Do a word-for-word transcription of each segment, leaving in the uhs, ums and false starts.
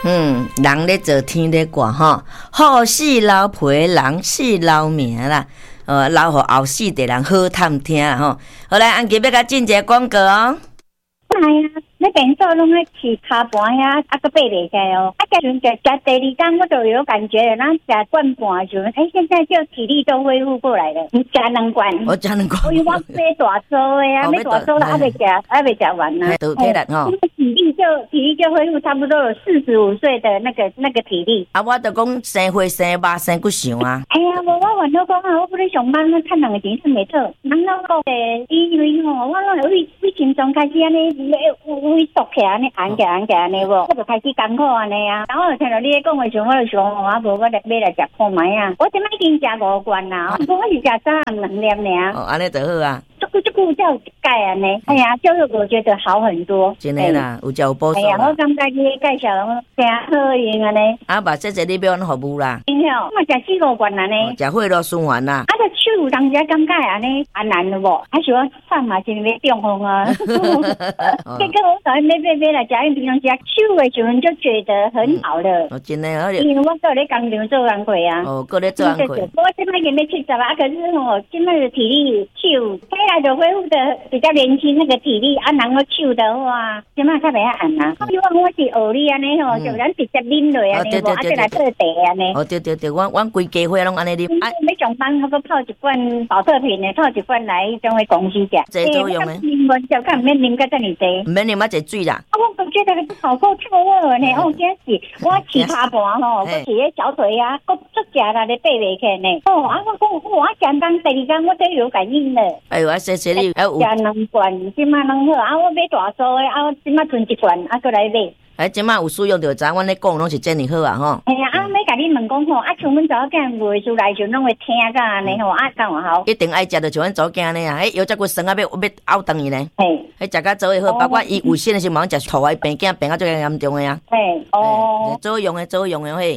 嗯，人咧做天咧挂吼，好死老皮人死老命啦，呃，留互后世的人好探听吼。好来，安吉要甲进一个广告哦。 哎呀，那便所拢爱吃卡盘呀，啊个爬袂起来哦。啊，加阵食食第二天我就有感觉了，然后食罐半的时候，哎，现在就体力都恢复过来了。你食两罐， 我食两罐， 我我买大粥的呀，买大粥了，还没食，还没食完呢。 都体力吼， 体力就体力就恢复差不多有四十五岁的那个那个体力。 啊，我就讲生花生肉生骨想啊。 哎呀，无我原来讲啊，我不咧上班，我趁人个钱趁袂错。人老讲诶，因为吼，我拢为为心脏开始安尼。微微缩起安尼，按起按起安尼无，我就开始艰苦安尼啊。然后我听到你咧讲的时候，我就想，啊无我来买来食看卖啊。我即摆已经食五罐啦，不过我是食早暗两粒尔。 哦，安尼就好啊。 这个这个叫钙安尼，哎呀，就是我觉得好很多。 真的啦，有叫有补助。 哎呀，我感觉你介绍真好用安尼。 啊，把这这你要安服务啦。 因为我食四五罐安尼。 食血肉循环啦。 啊，个手有当时感觉安尼安难了无？还是我饭嘛是要中风啊。这个我早上买买买来食，因平常食手的时候就觉得很好了。 哦，真的， 因为我在咧工厂做工课啊。 哦，搁咧做工课。 我这摆已经要七十啊，可是吼，现在的体力手起来就恢复的比较年轻，那个体力啊，然后手的话，现在较袂晓按啊。希望我是学你安尼吼，就咱直接啉落安尼无，啊，再来泡茶安尼。 哦，对对对，我我规家伙拢安尼啉。 啊，要上班我搁泡一罐保特瓶的，泡一罐来种回公司食。 这作用诶。 啉完就看免啉个这么多。 唔免啉啊，一水啦。 啊，我觉得好够透热呢。哦，真是我起爬盘吼，我起个小腿啊，我足食啦，咧爬袂起呢。哦，啊，我讲我简单第二天我都有感应了。 哎呦，啊，谢谢你，啊有。 食两罐，即马拢好。啊，我买大số的，啊，我即马存一罐，啊，过来买。 哎，即马有使用就知，阮咧讲拢是真哩好啊吼。 哎呀，啊，要甲你问讲吼，啊，像阮查某囝袂出来就拢会听个安尼吼，啊，敢有效？ 一定爱食，就像阮查某囝安尼啊，迄药只骨酸啊，要要拗断伊呢。 嘿， 迄食甲做会好，包括伊有心的时候，忙食土歪病囝病啊最严重的啊。 嘿，哦， 做用的做用的嘿。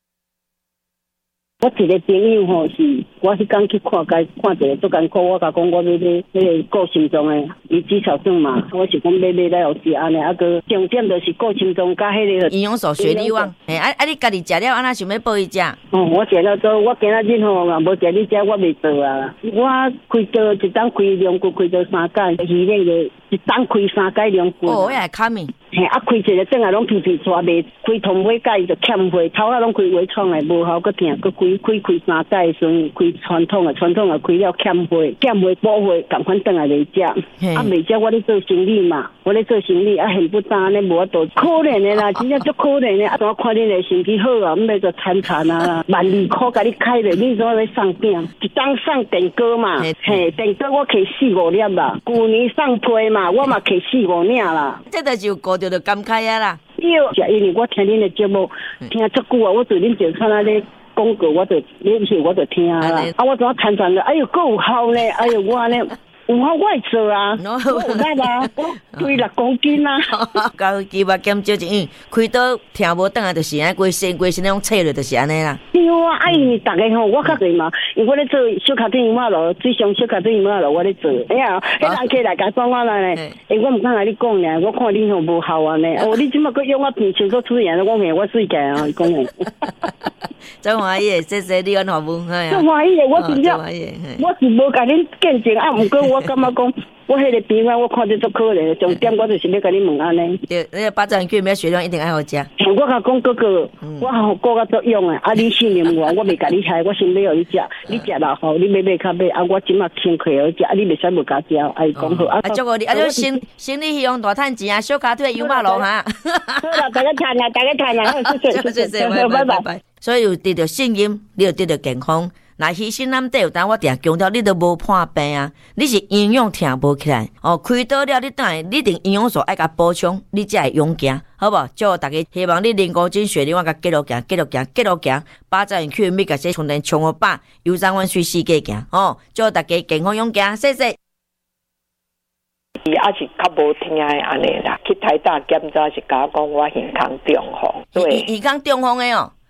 我一个朋友吼是，我迄天去看介看一个做艰苦，我甲讲我要买迄个顾心脏的，伊肌少症嘛，我是讲买买来有食安尼，啊个重点就是顾心脏甲迄个营养素血力旺，嘿，啊啊你家己食了，安那想要报伊食？ 哦，我食了做，我今仔日吼嘛无食你食，我袂做啊。我开刀一当开两骨，开刀三间，医院个一当开三间两骨。 哦，遐卡咪。 嘿，啊开一个整下拢皮皮抓袂，开通火盖就欠火，头啊拢开微创的无效，搁疼，搁开开开三盖的时候，开传统的，传统的开了欠火，欠火补火，赶快转来袂食。啊袂食，我咧做生意嘛，我咧做生意啊，很不当咧，无多可怜的啦，真正足可怜的。啊，我看恁的身体好啊，毋要就惨惨啊，万二块甲你开咧，你怎要送饼？一当送电锅嘛，嘿，电锅我摕四五粒啦，旧年送批嘛，我嘛摕四五领啦。 这就是顾着就感慨啊啦。 对，是因为我听恁的节目听足久啊，我对恁就看那咧广告，我就恁是我就听啦。啊，我怎啊参参的？哎呦，够有效呢！哎呦，我呢有效我会做啊，我有力啊，我推六公斤啊。 高肌肉减少一样，开刀听无转来就是安规身规身那种切落就是安尼啦。 对啊，啊因为逐个吼，我较侪嘛，因为我咧做小卡丁马路，水上小卡丁马路我咧做。哎呀，迄人客来甲讲我来咧，诶，我毋敢甲你讲咧，我看你吼无效啊咧。哦，你即马佫用我平常做出现，我嘿我水起啊，讲诶。 真欢喜，谢谢你安服务，哎呀。 真欢喜，我真正，我是无甲恁见证啊，毋过我感觉讲。我迄个病啊，我看着足可怜，重点我就是要甲你问安尼。 对，那个八珍菌，咩血量一定爱好食。 我甲讲哥哥，我好顾甲足用啊，啊你信任我，我袂甲你害，我先要互你食，你食了后，你买买较买，啊我即马轻亏好食，啊你袂使无甲食，啊伊讲好。 啊，祝福你，啊就生生理希望大趁钱啊，小卡腿油马路哈。 好啦，大家谈啦，大家谈啦，谢谢谢谢，拜拜拜。所以有得到信任，你就得到健康。那牺牲咱得有当我定强调，你都无破病啊！你是营养听无起来哦，开刀了你等下，你定营养素爱甲补充，你才会勇行，好不？祝大家希望你零公斤血力，我甲继续行，继续行，继续行，八十去米甲这充电充个饱，有张阮随世界行哦！祝大家健康勇行，谢谢。 伊也是较无听的安尼啦，去台大检查是甲我讲我健康中风，对， 健康中风的哦。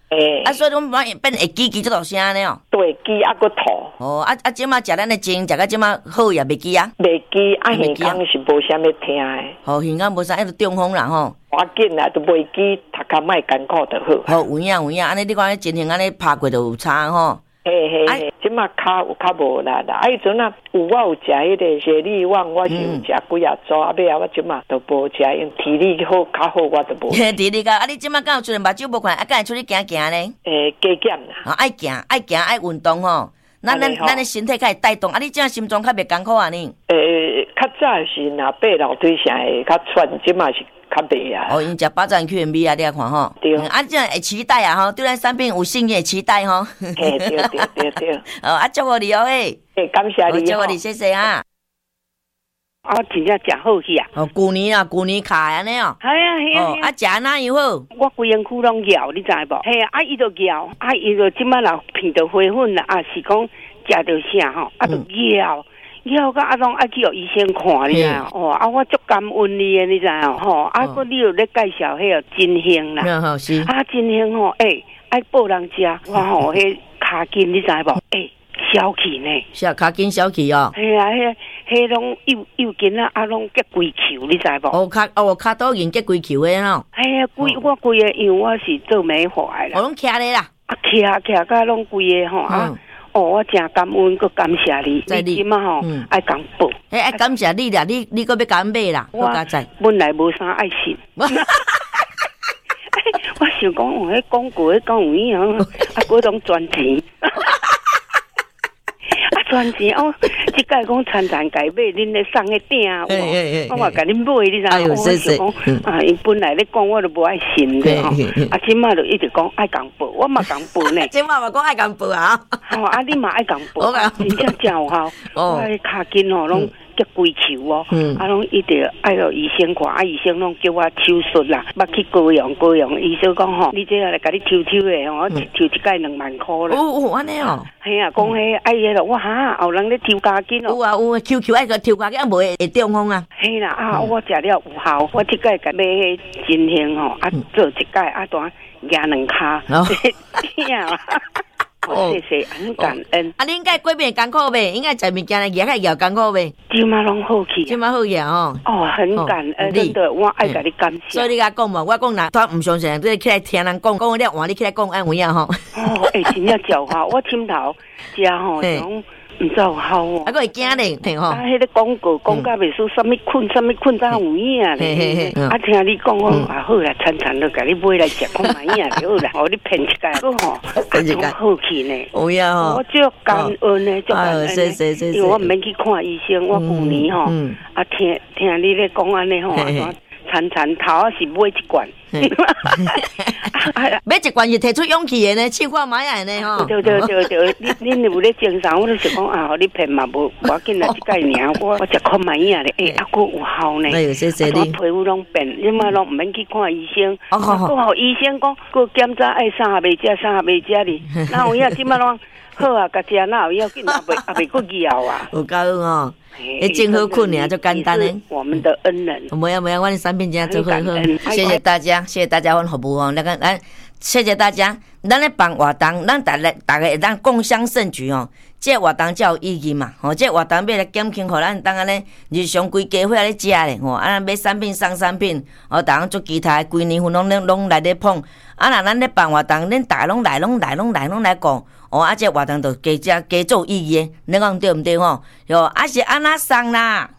诶， 啊，所以讲变会叽叽这道声呢哦。 对，鸡啊个吐。 哦，啊啊，即马食咱的精，食到即马好也袂记啊。 袂记啊，耳孔是无啥物听诶。 哦，耳孔无啥，迄个中风啦吼。 我紧啦，都袂记，读较莫艰苦就好。 好，有影有影，安尼你看情形安尼拍过就有差吼。 嘿嘿嘿，即马骹有较无力啦。啊，迄阵啊，有我有食迄个雪莉旺，我是有食几啊组，啊尾啊我即马都无食，因体力好较好，我都无。 体力个，啊你即马敢有出来目睭无看，啊敢会出去行行呢？ 诶，加减啦。 啊，爱行爱行爱运动吼。咱咱咱的身体较会带动，啊！你这样心脏较袂艰苦啊？你？ 诶，较早是若爬楼梯上会较喘，即马是较袂啊。 哦，因食八爪 Q M B 啊，你来看吼。 对。 啊，这样会期待啊吼，对咱产品有信任期待吼。 嘿，对对对对。 哦，啊，祝福你哦诶。 诶，感谢你。 祝福你，谢谢啊。 啊，真正食好去啊！ 哦，旧年啊，旧年卡安尼哦。 系啊系啊。 哦，啊，食哪样好？ 我规身躯拢咬，你知无？系啊，啊，伊就咬，啊，伊就即摆若片到花粉啦，啊，是讲。食着啥吼，啊，就咬咬到啊，拢爱去互医生看，你知哦，啊，我足感恩你诶，你知哦，吼，啊，佫你又咧介绍迄个金香啦， 啊，是啊，金香吼，诶，爱报人食，我吼，迄骹筋你知无？诶，小气呢， 是啊，骹筋小气哦， 系啊，迄迄拢幼幼筋啊，啊，拢结规球，你知无？ 哦，骹哦，骹倒筋结规球诶咯， 哎呀，规我规个，因为我是做美发诶啦， 我拢徛咧啦， 啊，徛徛甲拢规个吼啊。哦，我真感恩，佮感谢你。你即马吼爱讲报， 哎爱感谢你啦，你你佮要讲买啦，我加在。 本来无啥爱信。我想讲，我迄广告迄讲有影，啊，嗰种赚钱。啊，赚钱哦！即摆讲餐餐改买，恁咧送迄鼎，我嘛甲恁买，你知影？我想讲，啊，因本来咧讲，我都无爱信的吼。啊，即摆就一直讲爱讲报，我嘛讲报呢。 即摆嘛讲爱讲报啊。 吼，啊，你嘛爱讲报，真正真有效。我迄骹筋吼，拢结规球哦，啊，拢一直爱到医生看，啊，医生拢叫我手术啦，捌去高阳高阳，医生讲吼，你这来甲你抽抽的吼，我抽一届两万块啦。 哦哦，安尼哦。 系啊，讲迄爱迄咯，我哈，后人咧抽加筋哦。 有啊有啊 ，Q Q 爱个抽加筋，啊无会会中风啊。 系啦，啊，我食了有效，我即届甲买迄金香吼，啊，做一届啊，单压两骹。哦。哦，谢谢，很感恩。 啊，你应该过面艰苦呗，应该在物件来也较摇艰苦呗。 即马拢好去， 即马好去哦。 哦，很感恩，真的，我爱甲你感谢。 所以你甲讲嘛，我讲若他毋相信，你起来听人讲，讲了换你起来讲安有影吼。 哦，哎，真正叫好，我枕头食吼，种毋知有效哦。 啊，个会惊咧，嘿吼。 啊，迄个广告讲甲袂输，啥物困，啥物困，才有影咧。啊，听你讲讲啊，好啦，餐餐都甲你买来食，看买影就好啦。哦，你骗一届，个吼，啊，种好去呢。 有影吼。 我足感恩呢，足感恩呢。因为我毋免去看医生，我旧年吼，啊，听听你咧讲安尼吼，餐餐头啊是买一罐。 买一罐是摕出勇气的呢，试看买下呢吼。 对对对对，你恁有咧精神，我就想讲啊，你骗嘛无，我紧来一届尔，我我食看买影咧，诶，啊，佫有效呢。 哎呦，谢谢你。 我皮肤拢变，你嘛拢毋免去看医生，佫互医生讲，佫检查爱啥也袂食，啥也袂食哩。哪有影即摆拢好啊，甲食哪有要紧，也袂也袂佫摇啊。 有够哦。诶，真好困呢，就简单呢。 我们的恩人， 没有没有，我的产品真做好好，谢谢大家，谢谢大家，阮服务哦，那个咱谢谢大家，咱咧办活动，咱大家大家会当共襄盛举哦。这活动才有意义嘛，吼，这活动要来减轻，互咱当安尼日常规家伙咧食咧，吼，啊，买产品送产品，哦，逐项做其他，规年份拢拢来咧捧，啊，若咱咧办活动，恁大家拢来，拢来，拢来，拢来讲。哦，啊，这活动就加加加做意义的，你讲对毋对吼？哟，啊是安那送啦。